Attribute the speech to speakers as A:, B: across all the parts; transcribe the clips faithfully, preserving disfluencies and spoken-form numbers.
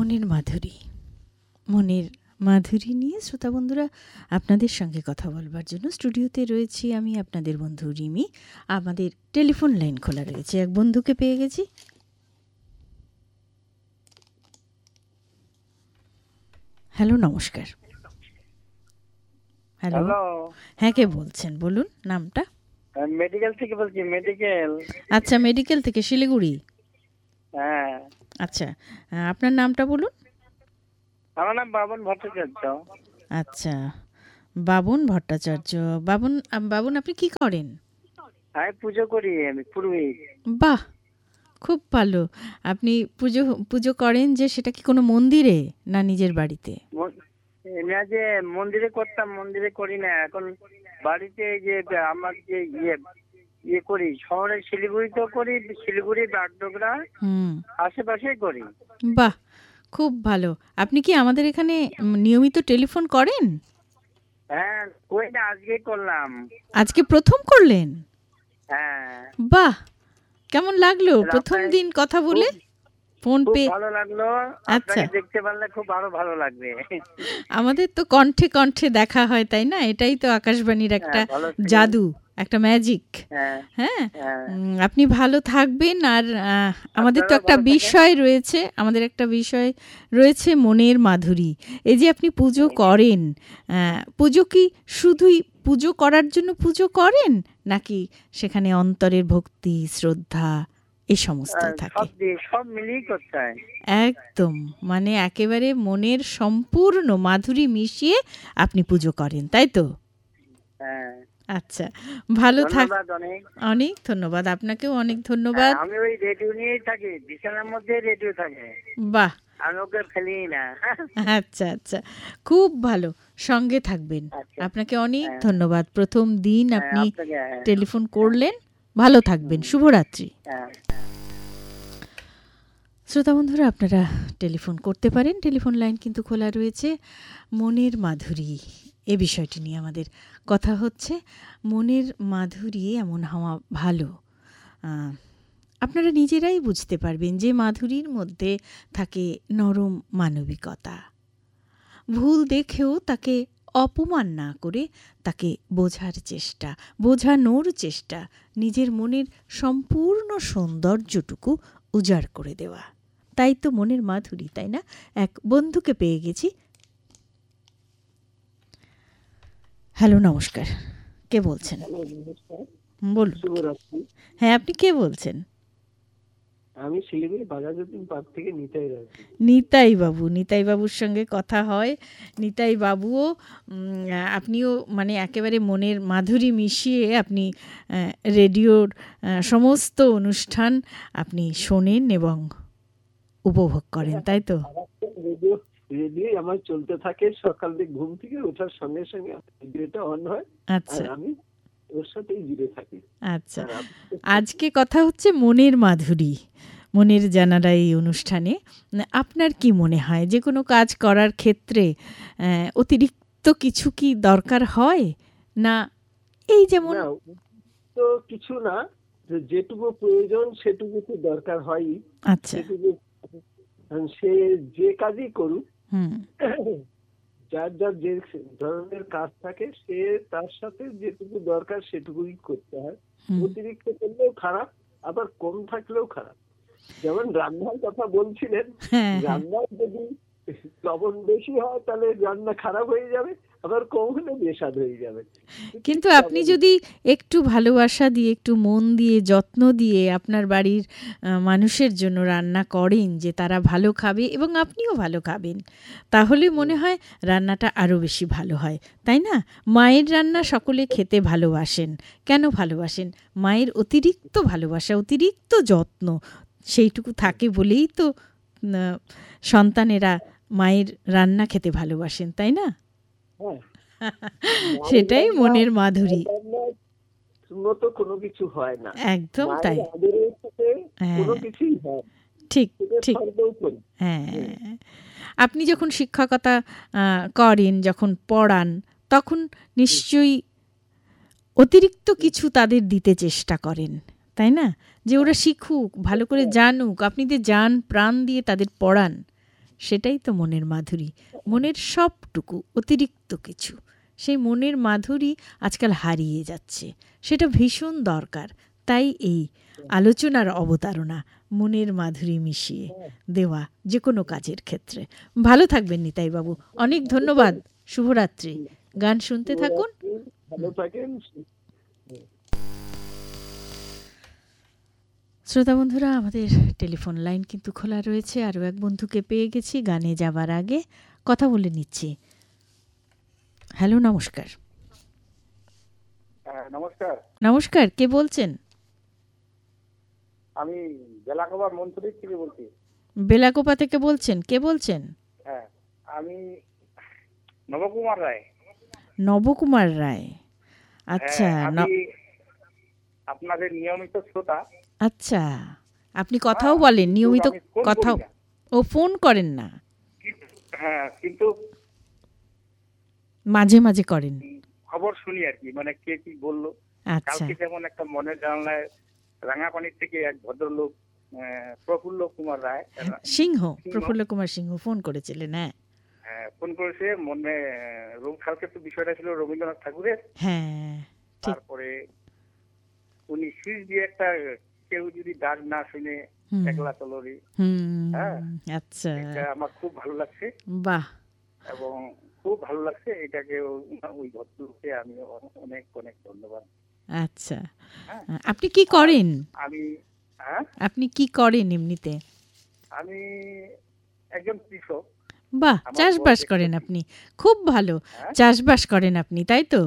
A: মনের মাধুরী মনের মাধুরী নিয়ে শ্রোতা বন্ধুরা আপনাদের সঙ্গে কথা বলবার জন্য স্টুডিওতে রয়েছি আমি আপনাদের বন্ধু রিমি। আমাদের টেলিফোন লাইন খোলা রয়েছে, এক বন্ধুকে পেয়ে গেছি। হ্যালো, নমস্কার। হ্যালো, হ্যাঁ, কে বলছেন বলুন নামটা?
B: মেডিকেল থেকে বলছি। মেডিকেল?
A: আচ্ছা, মেডিকেল থেকে শিলিগুড়ি।
B: হ্যাঁ।
A: আচ্ছা, আপনার নামটা বলুন।
B: আমার নাম বাবন ভট্টাচার্য।
A: আচ্ছা, বাবন ভট্টাচার্য। বাবন বাবন আপনি কি করেন?
B: আমি পুজো করি, আমি পুরোহিত।
A: বাহ, খুব ভালো। আপনি পুজো পুজো করেন যে সেটা কি কোনো মন্দিরে না নিজের বাড়িতে?
B: না, যে মন্দিরে করতাম, মন্দিরে করি না এখন। বাড়িতে যে আমার যে ইয়ে ইয়ে করি, শহরে শিলিগুড়িতেও করি, শিলিগুড়ি বাগডোগরা
A: হুম
B: আশেপাশে করি।
A: বাহ, খুব ভালো। আপনি কি আমাদের এখানে নিয়মিত টেলিফোন করেন?
B: হ্যাঁ, কই না, আজকে করলাম।
A: আজকে প্রথম করলেন?
B: হ্যাঁ।
A: বাহ, কেমন লাগলো প্রথম দিন কথা বলে? ফোন পে
B: ভালো লাগলো।
A: আচ্ছা,
B: দেখতে পারলে খুব আরো ভালো লাগবে।
A: আমাদের তো কণ্ঠে কণ্ঠে দেখা হয়, তাই না? এটাই তো আকাশবাণীর একটা জাদু, একটা ম্যাজিক। হ্যাঁ, আপনি ভালো থাকবেন। আর আমাদের তো একটা বিষয় রয়েছে, আমাদের একটা বিষয় রয়েছে মনের মাধুরী। এই যে আপনি পুজো করেন, পুজো কি শুধুই পুজো করার জন্য পুজো করেন, নাকি সেখানে অন্তরের ভক্তি, শ্রদ্ধা এই সমস্ত থাকে?
B: সব মিলিয়ে করতে হয়।
A: একদম, মানে একেবারে মনের সম্পূর্ণ মাধুরী মিশিয়ে আপনি পুজো করেন, তাই তো?
B: হ্যাঁ।
A: আচ্ছা, ভালো থাক।
B: অনেক
A: অনেক ধন্যবাদ, আপনাকেও অনেক ধন্যবাদ।
B: আমি ওই রেডিও নিয়েই থাকি, বিছানার মধ্যে রেডিও থাকে।
A: বাহ,
B: আমি ওকে ফেলি না।
A: আচ্ছা আচ্ছা, খুব ভালো, সঙ্গে থাকবেন। আপনাকে অনেক ধন্যবাদ। প্রথম দিন আপনি টেলিফোন করলেন, ভালো থাকবেন। শুভরাত্রি। শ্রোতা বন্ধুরা, আপনারা টেলিফোন করতে পারেন, টেলিফোন লাইন কিন্তু খোলা রয়েছে। মনের মাধুরী এ বিষয়টি নিয়ে আমাদের কথা হচ্ছে। মনের মাধুরী এমন হওয়া ভালো, আপনারা নিজেরাই বুঝতে পারবেন যে মাধুরীর মধ্যে থাকে নরম মানবিকতা। ভুল দেখেও তাকে অপমান না করে তাকে বোঝার চেষ্টা, বোঝানোর চেষ্টা, নিজের মনের সম্পূর্ণ সৌন্দর্যটুকু উজাড় করে দেওয়া, তাই তো মনের মাধুরী, তাই না? এক বন্ধুকে পেয়ে গেছি। হ্যালো, নমস্কার। কে বলছেন বলুন? হ্যাঁ, আপনি কে বলছেন?
C: আমি শিলিগুড়ি বাঘাযতীন পার্ক থেকে নিতাই বাবু।
A: নিতাই বাবু, নিতাই বাবুর সঙ্গে কথা হয়। নিতাই বাবুও, আপনিও মানে একেবারে মনের মাধুরী মিশিয়ে আপনি রেডিওর সমস্ত অনুষ্ঠান আপনি শোনেন এবং উপভোগ করেন, তাই তো?
C: রেডিও রেডিও আমার চলতে থাকে, সকাল থেকে ঘুম থেকে ওঠার সঙ্গে সঙ্গে রেডিওটা অন হয়।
A: আচ্ছা,
C: আমি ওর সাথেই জুড়ে থাকি।
A: আচ্ছা, আজকে কথা হচ্ছে মনের মাধুরী, মনের জানালা এই অনুষ্ঠানে। আপনার কি মনে হয় যে কোনো কাজ করার ক্ষেত্রে অতিরিক্ত কিছু কি দরকার হয় না? এই যেমন
C: তো কিছু না, যেটুকু প্রয়োজন সেটুকু তো দরকার হয়ই।
A: আচ্ছা,
C: সে যে কাজই করুক, যার যার যে ধরনের কাজ থাকে সে তার সাথে যেটুকু দরকার সেটুকুই করতে হয়। অতিরিক্ত করলেও খারাপ, আবার কম থাকলেও খারাপ। যেমন রান্নার কথা বলছিলেন, রান্নার যদি লবণ বেশি হয় তাহলে রান্না খারাপ হয়ে যাবে, আবার কম হলে বেস্বাদ হয়ে যাবে।
A: কিন্তু আপনি যদি একটু ভালোবাসা দিয়ে, একটু মন দিয়ে, যত্ন দিয়ে আপনার বাড়ির মানুষের জন্য রান্না করেন যে তারা ভালো খাবে এবং আপনিও ভালো খাবেন, তাহলে মনে হয় রান্নাটা আরও বেশি ভালো হয়, তাই না? মায়ের রান্না সকলে খেতে ভালোবাসেন। কেন ভালোবাসেন? মায়ের অতিরিক্ত ভালোবাসা, অতিরিক্ত যত্ন সেইটুকু থাকে বলেই তো সন্তানেরা মায়ের রান্না খেতে ভালোবাসেন, তাই না? সেটাই মনের মাধুরী।
C: কোনো কিছু হয় না,
A: একদম তাই। ঠিক ঠিক। হ্যাঁ, আপনি যখন শিক্ষকতা করেন, যখন পড়ান, তখন নিশ্চয়ই অতিরিক্ত কিছু তাদের দিতে চেষ্টা করেন, তাই না? যে ওরা শিখুক, ভালো করে জানুক, আপনি যে জান প্রাণ দিয়ে তাদের পড়ান, সেটাই তো মনের মাধুরী, মনের সবটুকু, অতিরিক্ত কিছু, সেই মনের মাধুরী আজকাল হারিয়ে যাচ্ছে, সেটা ভীষণ দরকার। তাই এই আলোচনার অবতারণা, মনের মাধুরী মিশিয়ে দেওয়া যে কোনো কাজের ক্ষেত্রে। ভালো থাকবেন নিতাই বাবু, অনেক ধন্যবাদ, শুভরাত্রি। গান শুনতে থাকুন,
C: ভালো থাকেন।
A: শ্রোতা বন্ধুরা, আমাদের টেলিফোন লাইন কিন্তু খোলা রয়েছে। আরও এক বন্ধুকে পেয়ে গেছি, গানে যাবার আগে কথা বলে নিচ্ছি। হ্যালো, নমস্কার।
D: নমস্কার।
A: নমস্কার, কে বলছেন?
D: আমি বেলাকোবা মন্ত্রী থেকে বলছি।
A: বেলাকোপা থেকে বলছেন, কে বলছেন?
D: হ্যাঁ, আমি নবকুমার রায়।
A: নবকুমার রায়, আচ্ছা।
D: আমি আপনাদের নিয়মিত শ্রোতা।
A: আচ্ছা, আপনি কথাও বলেন নিয়মিত? কথাও? ও, ফোন করেন না?
D: হ্যাঁ, কিন্তু
A: মাঝে মাঝে করেন।
D: খবর শুনি আর কি, মানে কে কি বললো।
A: আচ্ছা,
D: কালকে যেমন একটা মনের জানালায় রাঙাপানির থেকে এক ভদ্রলোক প্রফুল্ল কুমার রায়
A: সিংহ, প্রফুল্ল কুমার সিংহ ফোন করেছিলেন। হ্যাঁ,
D: ফোন করেছে। মনে কালকে তো বিষয়টা ছিল রবীন্দ্রনাথ ঠাকুরের।
A: হ্যাঁ,
D: তারপরে উনি শীষ দিয়ে একটা কেউ যদি ডাক না শুনে একলা চলরি। হ্যাঁ,
A: আচ্ছা,
D: এটা আমার খুব ভালো লাগছে।
A: বাহ, এবং
D: খুব ভালো লাগছে এটাকে, ওই ভদ্রলোককে আমি অনেক অনেক ধন্যবাদ।
A: আচ্ছা, আপনি কি করেন?
D: আমি হ্যাঁ
A: আপনি কি করেন এমনিতে?
D: আমি একজন কৃষক।
A: বাহ, চাষবাস করেন আপনি, খুব ভালো। চাষবাস করেন আপনি, তাই তো?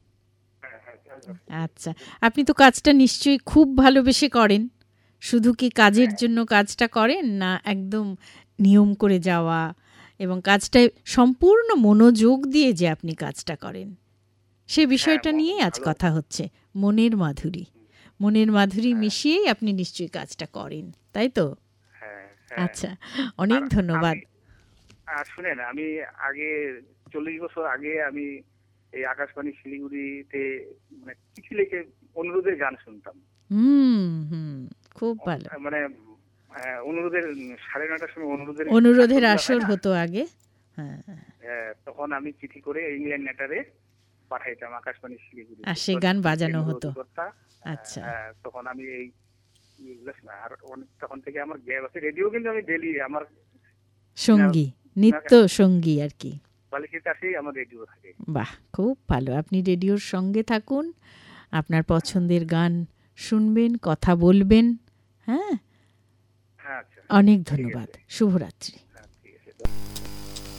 A: আচ্ছা, আপনি তো কাজটা নিশ্চয়ই খুব ভালোবেসে করেন। শুধু কি কাজের জন্য কাজটা করেন, না একদম নিয়ম করে যাওয়া এবং কাজটায় সম্পূর্ণ মনোযোগ দিয়ে যে আপনি কাজটা করেন, সে বিষয়টা নিয়ে আজ কথা হচ্ছে। মনের মাধুরী, মনের মাধুরী মিশিয়েই আপনি নিশ্চয়ই কাজটা করেন, তাই তো? আচ্ছা, অনেক ধন্যবাদ।
D: শুনেন, আমি আগে চল্লিশ বছর আগে আমি এই আকাশবাণী শিলিগুড়িতে মানে চিঠি লিখে অনুরোধের গান শুনতাম।
A: হুম হুম খুব ভালো।
D: মানে অনুরোধের সাড়ে নটার সময় অনুরোধের
A: অনুরোধের আসর হতো আগে। হ্যাঁ,
D: তখন আমি চিঠি করে ইংল্যান্ড নেটারে পাঠাইতাম আকাশবাণী শিলিগুড়ি,
A: আর সেই গান বাজানো হতো। আচ্ছা,
D: তখন আমি এই আর তখন থেকে আমার গ্যাপ আছে। রেডিও কিন্তু আমি ডেলি আমার
A: সঙ্গী, নিত্য সঙ্গী আর কি।
D: আমার রেডিও থাকে।
A: বাহ, খুব ভালো। আপনি রেডিওর সঙ্গে থাকুন, আপনার পছন্দের গান শুনবেন, কথা বলবেন। হ্যাঁ, অনেক ধন্যবাদ, শুভরাত্রি।